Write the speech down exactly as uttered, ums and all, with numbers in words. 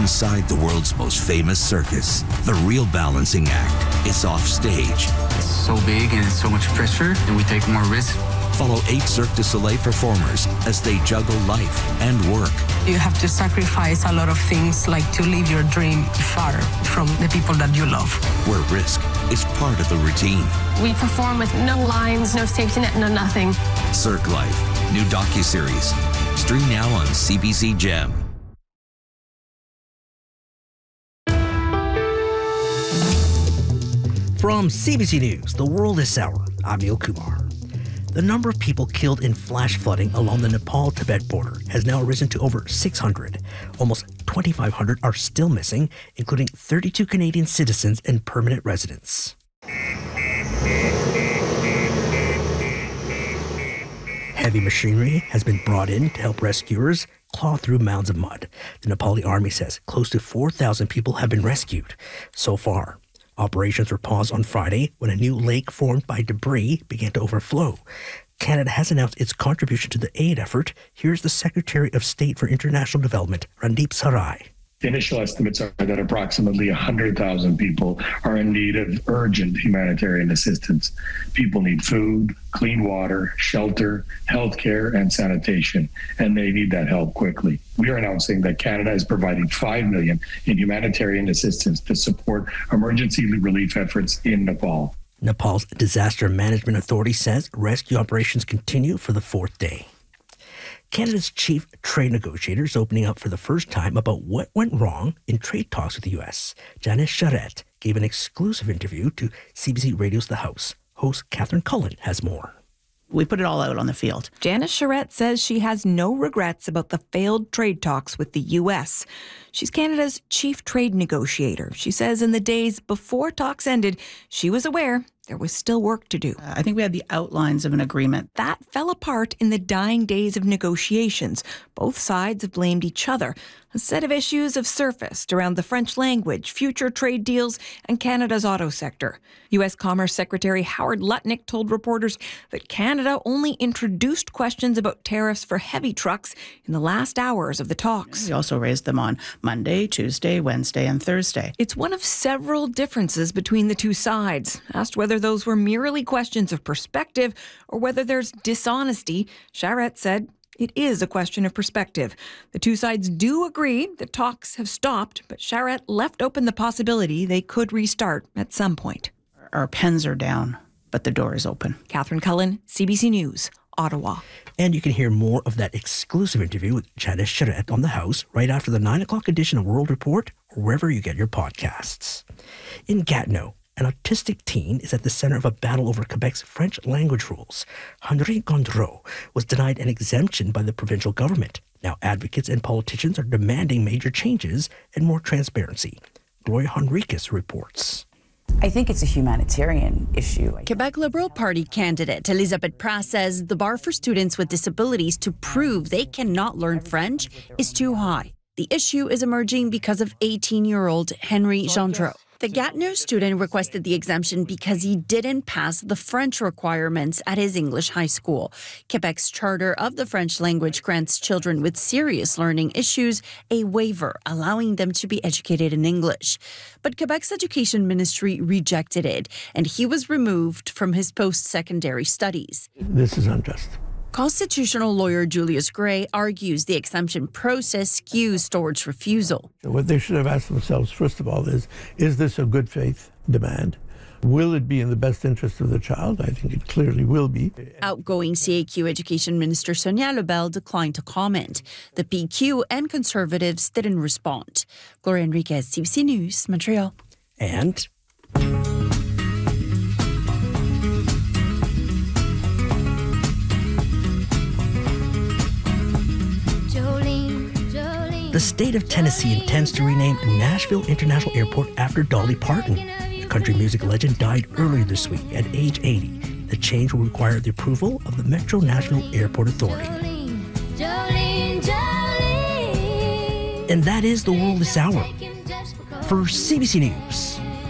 inside the world's most famous circus. The real balancing act is off stage. It's so big and it's so much pressure, and we take more risks. Follow eight Cirque du Soleil performers as they juggle life and work. You have to sacrifice a lot of things, like to live your dream far from the people that you love. Where risk is part of the routine. We perform with no lines, no safety net, no nothing. Cirque Life, new docuseries. Stream now on C B C Gem. From C B C News, The World is Sour, I'm Neil Kumar. The number of people killed in flash flooding along the Nepal-Tibet border has now risen to over six hundred. Almost twenty-five hundred are still missing, including thirty-two Canadian citizens and permanent residents. Heavy machinery has been brought in to help rescuers claw through mounds of mud. The Nepali army says close to four thousand people have been rescued so far. Operations were paused on Friday when a new lake formed by debris began to overflow. Canada has announced its contribution to the aid effort. Here's the Secretary of State for International Development, Randeep Sarai. The initial estimates are that approximately one hundred thousand people are in need of urgent humanitarian assistance. People need food, clean water, shelter, healthcare, and sanitation, and they need that help quickly. We are announcing that Canada is providing five million dollars in humanitarian assistance to support emergency relief efforts in Nepal. Nepal's Disaster Management Authority says rescue operations continue for the fourth day. Canada's chief trade negotiator is opening up for the first time about what went wrong in trade talks with the U S. Janice Charette gave an exclusive interview to C B C Radio's The House. Host Catherine Cullen has more. We put it all out on the field. Janice Charette says she has no regrets about the failed trade talks with the U S. She's Canada's chief trade negotiator. She says in the days before talks ended, she was aware there was still work to do. Uh, I think we had the outlines of an agreement. That fell apart in the dying days of negotiations. Both sides have blamed each other. A set of issues have surfaced around the French language, future trade deals, and Canada's auto sector. U S Commerce Secretary Howard Lutnick told reporters that Canada only introduced questions about tariffs for heavy trucks in the last hours of the talks. We also raised them on Monday, Tuesday, Wednesday, and Thursday. It's one of several differences between the two sides. Asked whether those were merely questions of perspective or whether there's dishonesty, Charette said it is a question of perspective. The two sides do agree that talks have stopped, but Charette left open the possibility they could restart at some point. Our pens are down, but the door is open. Catherine Cullen, C B C News, Ottawa. And you can hear more of that exclusive interview with Janice Charette on The House right after the nine o'clock edition of World Report or wherever you get your podcasts. In Gatineau, an autistic teen is at the center of a battle over Quebec's French language rules. Henri Gondreau was denied an exemption by the provincial government. Now advocates and politicians are demanding major changes and more transparency. Gloria Henriquez reports. I think it's a humanitarian issue. Quebec Liberal Party candidate Elisabeth Pratt says the bar for students with disabilities to prove they cannot learn French is too high. The issue is emerging because of eighteen-year-old Henri Gendreau. The Gatineau student requested the exemption because he didn't pass the French requirements at his English high school. Quebec's Charter of the French language grants children with serious learning issues a waiver, allowing them to be educated in English. But Quebec's Education Ministry rejected it, and he was removed from his post-secondary studies. This is unjust. Constitutional lawyer Julius Gray argues the exemption process skews towards refusal. What they should have asked themselves, first of all, is, is this a good faith demand? Will it be in the best interest of the child? I think it clearly will be. Outgoing C A Q Education Minister Sonia Lebel declined to comment. The P Q and Conservatives didn't respond. Gloria Henriquez, C B C News, Montreal. And... the state of Tennessee intends to rename Nashville International Airport after Dolly Parton. The country music legend died earlier this week at age eighty. The change will require the approval of the Metro Nashville Airport Authority. Jolene, Jolene. And that is The World This Hour. For C B C News,